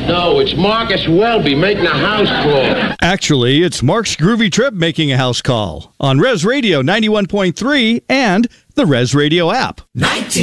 No, it's Marcus Welby making a house call. Actually, it's Mark's Groovy Trip making a house call on Res Radio 91.3 and the Res Radio app. 19